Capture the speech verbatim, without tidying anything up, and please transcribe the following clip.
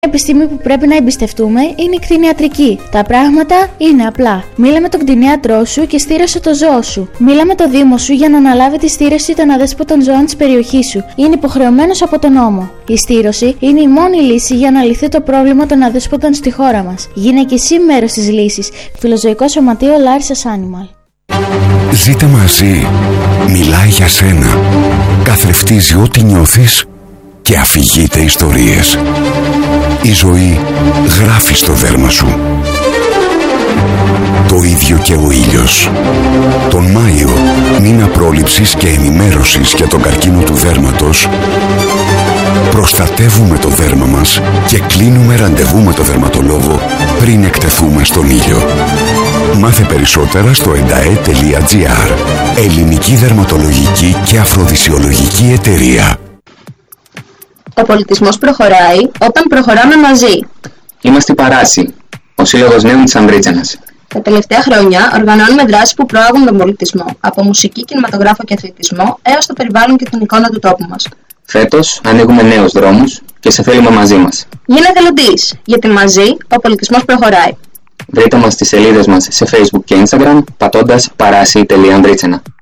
Η επιστήμη που πρέπει να εμπιστευτούμε είναι η κτηνιατρική. Τα πράγματα είναι απλά. Μίλα με τον κτηνίατρό σου και στήρωσε το ζώο σου. Μίλα με το Δήμο σου για να αναλάβει τη στήρωση των αδέσποτων ζώων της περιοχής σου. Είναι υποχρεωμένος από τον νόμο. Η στήρωση είναι η μόνη λύση για να λυθεί το πρόβλημα των αδέσποτων στη χώρα μας. Γίνε και εσύ μέρος της λύσης. Φιλοζωικό Σωματείο Larissa's Animal. Ζήτε μαζί. Μιλάει για σένα. Καθρεφτίζει ό,τι νιώθεις και αφηγείται ιστορίες. Η ζωή γράφει στο δέρμα σου. Το ίδιο και ο ήλιος. Τον Μάιο, μήνα πρόληψης και ενημέρωσης για τον καρκίνο του δέρματος, προστατεύουμε το δέρμα μας και κλείνουμε ραντεβού με το δερματολόγο πριν εκτεθούμε στον ήλιο. Μάθε περισσότερα στο εντα-ε τελεία τζι άρ. Ελληνική Δερματολογική και Αφροδισιολογική Εταιρεία. Ο πολιτισμός προχωράει όταν προχωράμε μαζί. Είμαστε η Παράση, ο Σύλλογος Νέων της Ανδρίτσενας. Τα τελευταία χρόνια οργανώνουμε δράσεις που προάγουν τον πολιτισμό, από μουσική, κινηματογράφο και αθλητισμό, έως το περιβάλλον και την εικόνα του τόπου μας. Φέτος ανοίγουμε νέους δρόμους και σε θέλουμε μαζί μας. Γίνε εθελοντής, γιατί μαζί ο πολιτισμός προχωράει. Βρείτε μας στις σελίδες μας σε Facebook και Instagram πατώντας παράση τελεία ανδρίτσενα.